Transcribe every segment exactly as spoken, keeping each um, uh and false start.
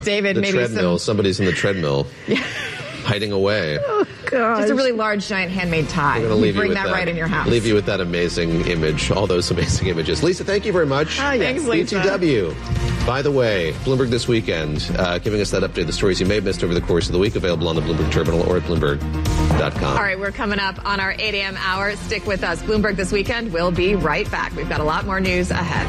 David, the maybe treadmill. some... Somebody's in the treadmill. Yeah. Hiding away. Oh, God. Just a really large, giant handmade tie. We're gonna leave you bring you with that, that right in your house. Leave you with that amazing image, all those amazing images. Lisa, thank you very much. Oh, yes. Thanks, Lisa. B T W. By the way, Bloomberg This Weekend, uh, giving us that update, the stories you may have missed over the course of the week, available on the Bloomberg Terminal or at Bloomberg dot com. All right, we're coming up on our eight a.m. hour. Stick with us. Bloomberg This Weekend. We'll be right back. We've got a lot more news ahead.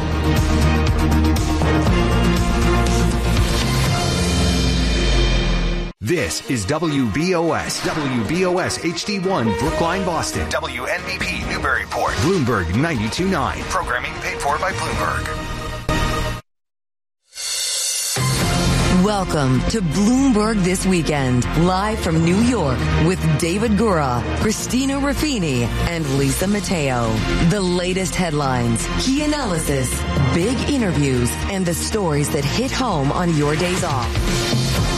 This is W B O S, W B O S H D one, Brookline, Boston. W N B P, Newburyport. Bloomberg ninety-two point nine. Programming paid for by Bloomberg. Welcome to Bloomberg This Weekend, live from New York with David Gura, Christina Ruffini, and Lisa Mateo. The latest headlines, key analysis, big interviews, and the stories that hit home on your days off.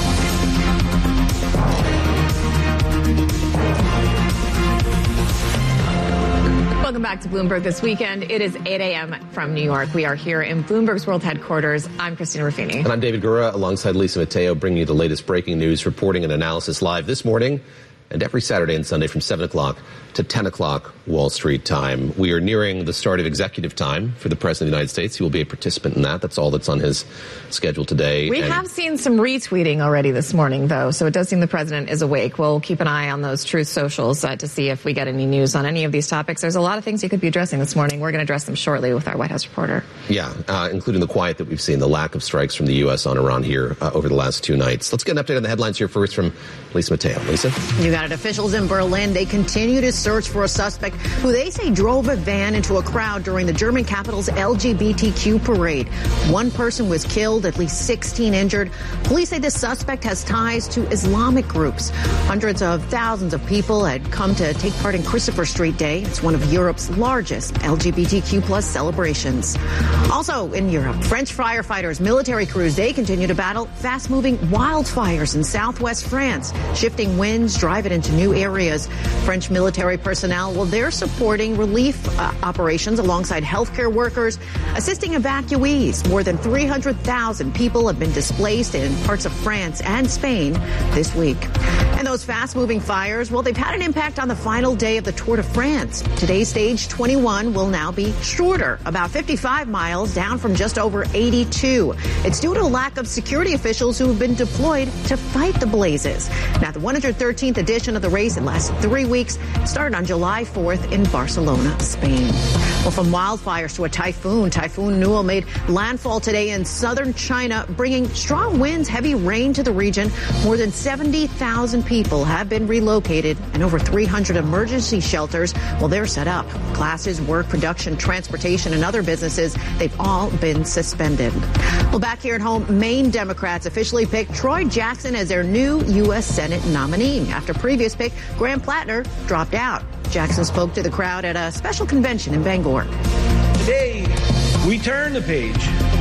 Welcome back to Bloomberg This Weekend. It is eight a.m. from New York. We are here in Bloomberg's World Headquarters. I'm Christina Ruffini. And I'm David Gura, alongside Lisa Mateo, bringing you the latest breaking news, reporting and analysis live this morning and every Saturday and Sunday from seven o'clock to ten o'clock Wall Street time. We are nearing the start of executive time for the President of the United States. He will be a participant in that. That's all that's on his schedule today. We and have seen some retweeting already this morning, though, so it does seem the President is awake. We'll keep an eye on those Truth Socials uh, to see if we get any news on any of these topics. There's a lot of things he could be addressing this morning. We're going to address them shortly with our White House reporter. Yeah, uh, including the quiet that we've seen, the lack of strikes from the U S on Iran here uh, over the last two nights. Let's get an update on the headlines here first from Lisa Mateo. Lisa? You got it. Officials in Berlin, they continue to search for a suspect who they say drove a van into a crowd during the German capital's L G B T Q parade. One person was killed, at least sixteen injured. Police say the suspect has ties to Islamic groups. Hundreds of thousands of people had come to take part in Christopher Street Day. It's one of Europe's largest L G B T Q plus celebrations. Also in Europe, French firefighters, military crews, they continue to battle fast-moving wildfires in southwest France. Shifting winds drive it into new areas. French military personnel, well, they're supporting relief uh, operations alongside healthcare workers, assisting evacuees. More than three hundred thousand people have been displaced in parts of France and Spain this week. And those fast-moving fires, well, they've had an impact on the final day of the Tour de France. Today's stage twenty-one will now be shorter, about fifty-five miles, down from just over eighty-two. It's due to a lack of security officials who have been deployed to fight the blazes. Now, the one hundred thirteenth edition of the race, it lasted three weeks, started on July fourth in Barcelona, Spain. Well, from wildfires to a typhoon, Typhoon Newell made landfall today in southern China, bringing strong winds, heavy rain to the region. More than seventy thousand people have been relocated, and over three hundred emergency shelters, well, they're set up. Classes, work, production, transportation, and other businesses, they've all been suspended. Well, back here at home, Maine Democrats officially picked Troy Jackson as their new U S Senate nominee. After previous pick, Graham Plattner dropped out. Jackson spoke to the crowd at a special convention in Bangor. Today, we turn the page.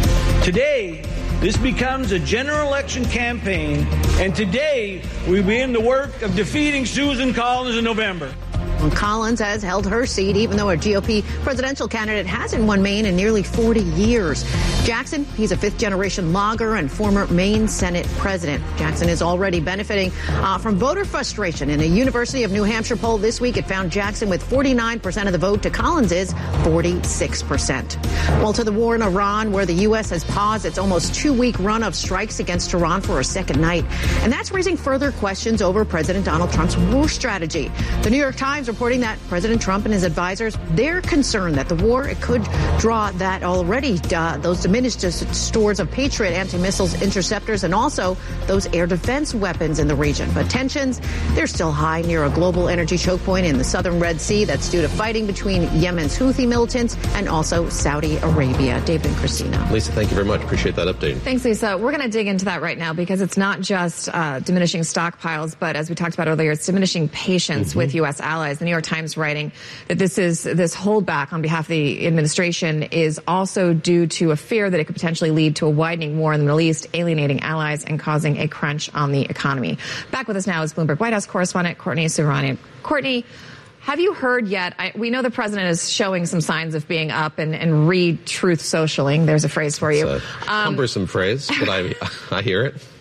Today, this becomes a general election campaign, and today we begin the work of defeating Susan Collins in November. Collins has held her seat, even though a G O P presidential candidate hasn't won Maine in nearly forty years. Jackson, he's a fifth-generation logger and former Maine Senate president. Jackson is already benefiting uh, from voter frustration. In a University of New Hampshire poll this week, it found Jackson with forty-nine percent of the vote to Collins' forty-six percent. Well, to the war in Iran, where the U S has paused its almost two-week run of strikes against Iran for a second night. And that's raising further questions over President Donald Trump's war strategy. The New York Times reporting that President Trump and his advisors, they're concerned that the war, it could draw that already, uh, those diminished stores of Patriot anti-missiles interceptors and also those air defense weapons in the region. But tensions, they're still high near a global energy choke point in the southern Red Sea. That's due to fighting between Yemen's Houthi militants and also Saudi Arabia. David and Christina. Lisa, thank you very much. Appreciate that update. Thanks, Lisa. We're going to dig into that right now because it's not just uh, diminishing stockpiles, but as we talked about earlier, it's diminishing patience mm-hmm. with U S allies. The New York Times writing that this is this holdback on behalf of the administration is also due to a fear that it could potentially lead to a widening war in the Middle East, alienating allies and causing a crunch on the economy. Back with us now is Bloomberg White House correspondent Courtney Subrani. Courtney, have you heard yet? I, we know the president is showing some signs of being up and, and re-truth socialing. There's a phrase for you. It's a cumbersome um, phrase, but I, I hear it.